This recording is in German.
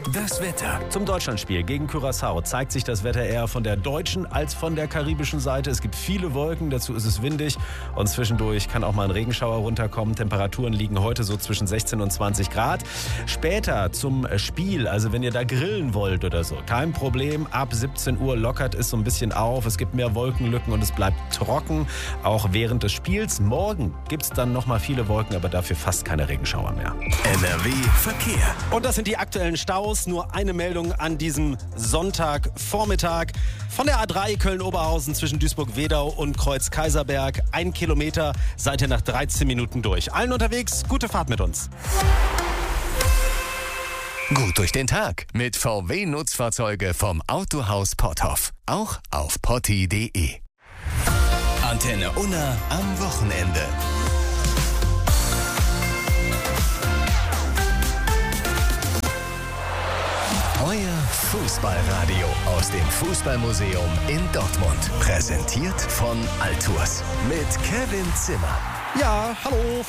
Das Wetter. Zum Deutschlandspiel gegen Curaçao zeigt sich das Wetter eher von der deutschen als von der karibischen Seite. Es gibt viele Wolken, dazu ist es windig und zwischendurch kann auch mal ein Regenschauer runterkommen. Temperaturen liegen heute so zwischen 16 und 20 Grad. Später zum Spiel, also wenn ihr da grillen wollt oder so, kein Problem. Ab 17 Uhr lockert es so ein bisschen auf. Es gibt mehr Wolkenlücken und es bleibt trocken, auch während des Spiels. Morgen gibt es dann nochmal viele Wolken, aber dafür fast keine Regenschauer mehr. NRW Verkehr. Und das sind die aktuellen Staus. Nur eine Meldung an diesem Sonntagvormittag. Von der A3 Köln-Oberhausen zwischen Duisburg-Wedau und Kreuz-Kaiserberg. 1 Kilometer, seid ihr nach 13 Minuten durch. Allen unterwegs, gute Fahrt mit uns. Gut durch den Tag mit VW-Nutzfahrzeuge vom Autohaus Potthoff. Auch auf potti.de. Antenne Unna am Wochenende. Euer Fußballradio aus dem Fußballmuseum in Dortmund. Präsentiert von Altours. Mit Kevin Zimmer. Ja, hallo